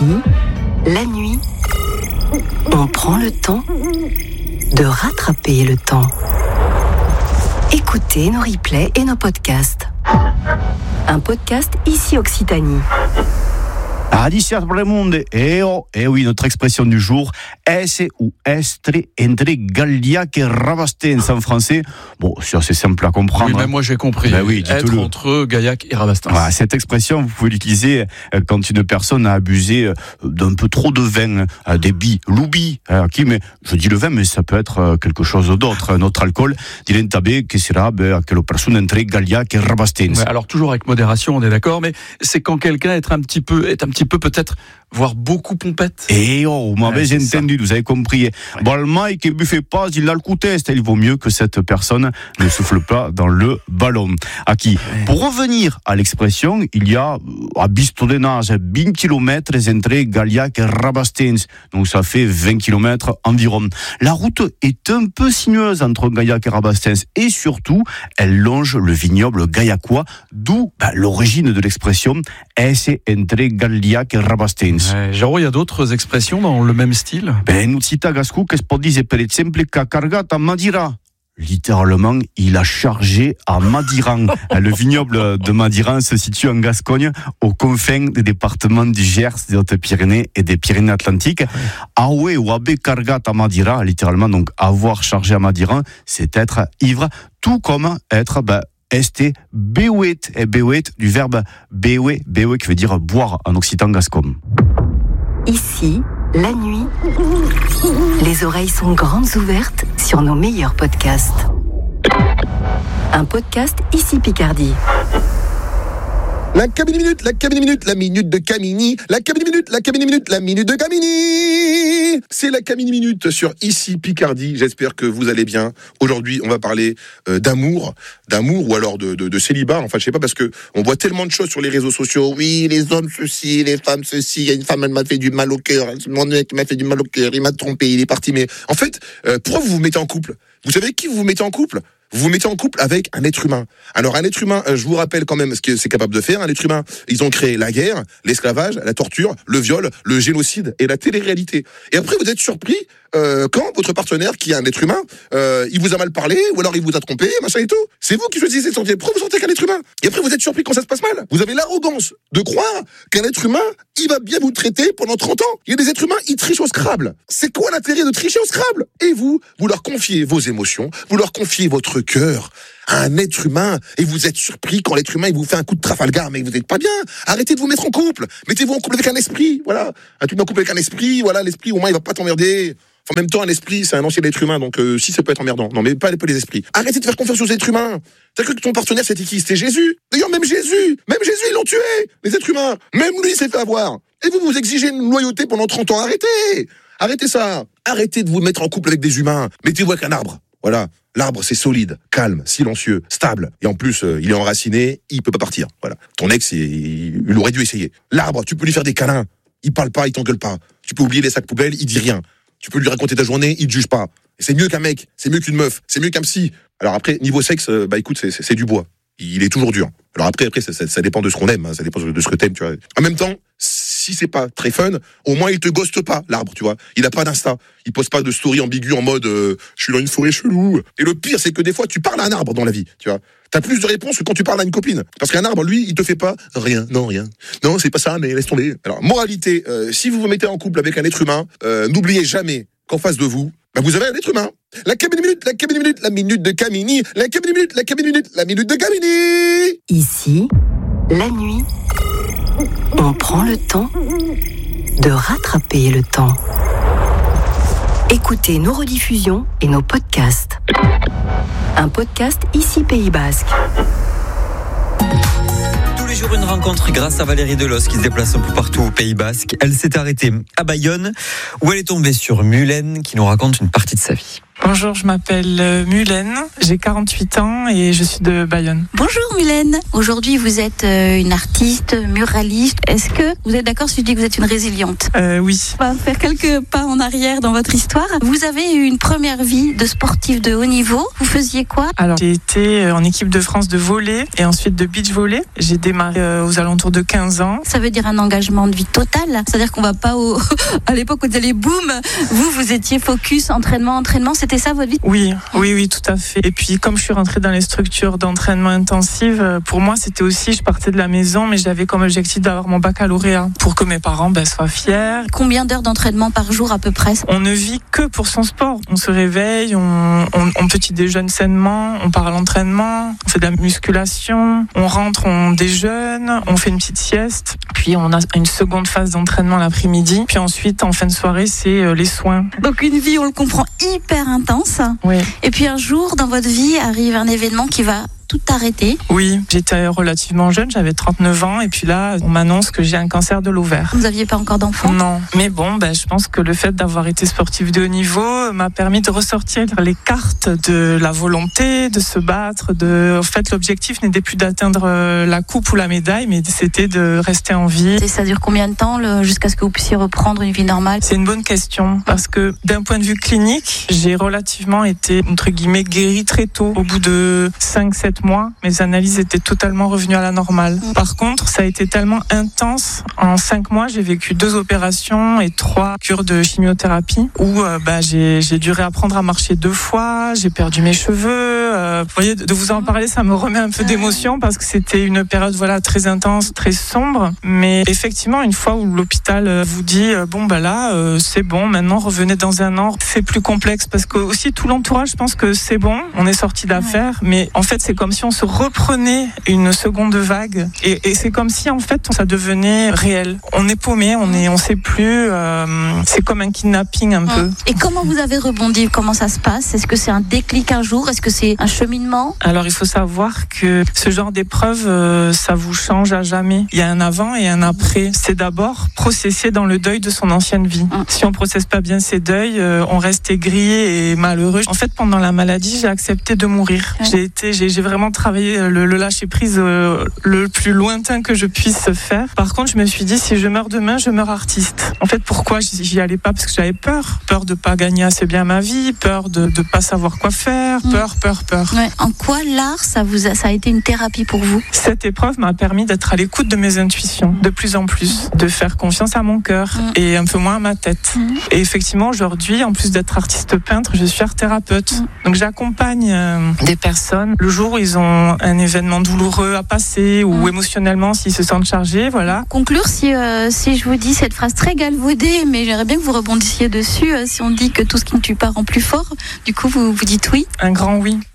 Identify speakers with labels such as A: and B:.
A: la nuit, on prend le temps de rattraper le temps. Écoutez nos replays et nos podcasts. Un podcast ici Occitanie.
B: Adiciat pour le monde, et oui, notre expression du jour, es ou estre entre Gaillac et Rabastens en français. Bon, c'est assez simple à comprendre.
C: Oui, même moi j'ai compris.
B: Ben oui,
C: être entre Gaillac et Rabastens.
B: Voilà, cette expression, vous pouvez l'utiliser quand une personne a abusé d'un peu trop de vin, des loubi, mais je dis le vin, mais ça peut être quelque chose d'autre, un autre alcool. Dilentabé, que sera que la personne entre Gaillac et Rabastens.
C: Ouais, alors toujours avec modération, on est d'accord, mais c'est quand quelqu'un est un petit peu peut-être, voire beaucoup pompette.
B: Vous m'avez entendu, vous avez compris. Bon, le mec qui ne buffait pas, il a le coup test. Il vaut mieux que cette personne ne souffle pas dans le ballon. Pour revenir à l'expression, il y a à Bistondenage 20 km entre Gaillac et Rabastens. Donc ça fait 20 km environ. La route est un peu sinueuse entre Gaillac et Rabastens et surtout, elle longe le vignoble gaillacois, d'où l'origine de l'expression es entre Gaillac et Rabastens.
C: Jérôme, il y a d'autres expressions dans le même style?
B: Nous cita gascou que se peut dire per exemple qu'a cargat a Madira. Littéralement, il a chargé à Madiran. Le vignoble de Madiran se situe en Gascogne, aux confins des départements du Gers, des Hautes-Pyrénées et des Pyrénées-Atlantiques. Aoué ou abé cargat à Madira, littéralement, donc avoir chargé à Madiran, c'est être ivre, tout comme être este bewet, et bewet du verbe bewe qui veut dire boire en occitan gascon.
A: Ici, la nuit, les oreilles sont grandes ouvertes sur nos meilleurs podcasts. Un podcast ici Picardie.
D: La cabine minute, la minute de Camini. La cabine minute, la minute de Camini. C'est la cabine minute sur Ici Picardie. J'espère que vous allez bien. Aujourd'hui, on va parler d'amour ou alors de célibat. Enfin, je sais pas, parce que on voit tellement de choses sur les réseaux sociaux. Oui, les hommes ceci, les femmes ceci. Il y a une femme, elle m'a fait du mal au cœur. Mon mec m'a fait du mal au cœur. Il m'a trompé, il est parti. Mais en fait, pourquoi vous vous mettez en couple? Vous savez qui vous mettez en couple? Vous vous mettez en couple avec un être humain. Alors un être humain, je vous rappelle quand même ce que c'est capable de faire. Un être humain, ils ont créé la guerre, l'esclavage, la torture, le viol, le génocide et la télé-réalité. Et après vous êtes surpris quand votre partenaire, qui est un être humain, il vous a mal parlé, ou alors il vous a trompé, machin et tout. C'est vous qui choisissez de sortir. Pourquoi vous sortez qu'un être humain? Et après vous êtes surpris quand ça se passe mal. Vous avez l'arrogance de croire qu'un être humain, il va bien vous traiter pendant 30 ans. Il y a des êtres humains, ils trichent au Scrabble. C'est quoi l'intérêt de tricher au Scrabble? Et vous leur confiez vos émotions, vous leur confiez votre cœur à un être humain, et vous êtes surpris quand l'être humain il vous fait un coup de Trafalgar, mais vous n'êtes pas bien. Arrêtez de vous mettre en couple. Mettez-vous en couple avec un esprit, voilà. Tu mets en couple avec un esprit, voilà, l'esprit au moins il va pas t'emmerder. En même temps, un esprit, c'est un ancien être humain, donc si ça peut être emmerdant. Non, mais pas les esprits. Arrêtez de faire confiance aux êtres humains. T'as cru que ton partenaire c'était qui? C'était Jésus. D'ailleurs, même Jésus, ils l'ont tué, les êtres humains. Même lui, il s'est fait avoir. Et vous exigez une loyauté pendant 30 ans. Arrêtez ça. Arrêtez de vous mettre en couple avec des humains. Mettez-vous avec un arbre. Voilà. L'arbre, c'est solide, calme, silencieux, stable. Et en plus, il est enraciné, il peut pas partir. Voilà. Ton ex, il aurait dû essayer. L'arbre, tu peux lui faire des câlins. Il parle pas, il t'engueule pas. Tu peux oublier les sacs poubelles, il dit rien. Tu peux lui raconter ta journée, il te juge pas. Et c'est mieux qu'un mec, c'est mieux qu'une meuf, c'est mieux qu'un psy. Alors après, niveau sexe, écoute, c'est du bois. Il est toujours dur. Alors après ça dépend de ce qu'on aime, hein, ça dépend de ce que t'aimes, tu vois. En même temps, si c'est pas très fun, au moins il te ghoste pas, l'arbre, tu vois. Il a pas d'insta, il pose pas de story ambiguë en mode je suis dans une forêt chelou. Et le pire, c'est que des fois tu parles à un arbre dans la vie, tu vois. T'as plus de réponses que quand tu parles à une copine. Parce qu'un arbre, lui, il te fait pas rien. Non, c'est pas ça, mais laisse tomber. Alors, moralité, si vous vous mettez en couple avec un être humain, n'oubliez jamais qu'en face de vous, vous avez un être humain. La cabine minute, la minute de Camini. La cabine minute, la minute de Camini.
A: Ici, la nuit, on prend le temps de rattraper le temps. Écoutez nos rediffusions et nos podcasts. Un podcast ici Pays Basque.
E: Tous les jours, une rencontre grâce à Valérie Delos qui se déplace un peu partout au Pays Basque. Elle s'est arrêtée à Bayonne où elle est tombée sur Mylène qui nous raconte une partie de sa vie.
F: Bonjour, je m'appelle Mylène, j'ai 48 ans et je suis de Bayonne.
G: Bonjour Mylène, aujourd'hui vous êtes une artiste, muraliste. Est-ce que vous êtes d'accord si je dis que vous êtes une résiliente ?
F: Oui.
G: On va faire quelques pas en arrière dans votre histoire. Vous avez eu une première vie de sportif de haut niveau. Vous faisiez quoi ?
F: Alors j'ai été en équipe de France de volley et ensuite de beach volley. J'ai démarré aux alentours de 15 ans.
G: Ça veut dire un engagement de vie total. C'est-à-dire qu'on va pas à l'époque où vous allez boum, vous étiez focus, entraînement. C'était ça votre vie ?
F: Oui, tout à fait. Et puis comme je suis rentrée dans les structures d'entraînement intensive, pour moi c'était aussi, je partais de la maison, mais j'avais comme objectif d'avoir mon baccalauréat pour que mes parents soient fiers.
G: Combien d'heures d'entraînement par jour à peu près ?
F: On ne vit que pour son sport. On se réveille, on petit déjeune sainement, on part à l'entraînement, on fait de la musculation, on rentre, on déjeune, on fait une petite sieste, puis on a une seconde phase d'entraînement l'après-midi, puis ensuite en fin de soirée c'est les soins.
G: Donc une vie, on le comprend, hyper intense.
F: Oui.
G: Et puis un jour dans votre vie arrive un événement qui va tout arrêter.
F: Oui, j'étais relativement jeune, j'avais 39 ans et puis là, on m'annonce que j'ai un cancer de l'ovaire.
G: Vous n'aviez pas encore d'enfant ?
F: Non, mais bon, je pense que le fait d'avoir été sportif de haut niveau m'a permis de ressortir les cartes de la volonté, de se battre. En fait, l'objectif n'était plus d'atteindre la coupe ou la médaille, mais c'était de rester en vie.
G: Et ça dure combien de temps jusqu'à ce que vous puissiez reprendre une vie normale ?
F: C'est une bonne question, parce que d'un point de vue clinique, j'ai relativement été, entre guillemets, guérie très tôt. Au bout de 5-7 mois, mes analyses étaient totalement revenues à la normale. Par contre, ça a été tellement intense. En 5 mois, j'ai vécu 2 opérations et 3 cures de chimiothérapie où j'ai dû réapprendre à marcher 2 fois, j'ai perdu mes cheveux. Vous voyez, de vous en parler, ça me remet un peu d'émotion parce que c'était une période très intense, très sombre. Mais effectivement, une fois où l'hôpital vous dit c'est bon, maintenant revenez dans un an, c'est plus complexe parce que aussi tout l'entourage, je pense que c'est bon, on est sorti d'affaire, mais en fait c'est comme si on se reprenait une seconde vague et c'est comme si en fait ça devenait réel. On est paumé, on sait plus, c'est comme un kidnapping un peu.
G: Et comment vous avez rebondi ? Comment ça se passe ? Est-ce que c'est un déclic un jour ? Est-ce que c'est un cheminement ?
F: Alors il faut savoir que ce genre d'épreuve, ça vous change à jamais. Il y a un avant et un après. C'est d'abord processer dans le deuil de son ancienne vie. Si on processe pas bien ses deuils, on reste aigri et malheureux. En fait, pendant la maladie, j'ai accepté de mourir. J'ai vraiment travaillé le lâcher prise le plus lointain que je puisse faire. Par contre, je me suis dit, si je meurs demain, je meurs artiste. En fait, pourquoi j'y allais pas ? Parce que j'avais peur de pas gagner assez bien ma vie, peur de pas savoir quoi faire, peur.
G: Ouais. En quoi l'art, ça a été une thérapie pour vous ?
F: Cette épreuve m'a permis d'être à l'écoute de mes intuitions, de plus en plus, de faire confiance à mon cœur et un peu moins à ma tête. Et effectivement, aujourd'hui, en plus d'être artiste peintre, je suis art thérapeute. Donc j'accompagne des personnes le jour où ils ont un événement douloureux à passer ou émotionnellement s'ils se sentent chargés, voilà.
G: Conclure, si je vous dis cette phrase très galvaudée, mais j'aimerais bien que vous rebondissiez dessus, si on dit que tout ce qui ne tue pas rend plus fort, du coup vous dites oui ?
F: Un grand oui.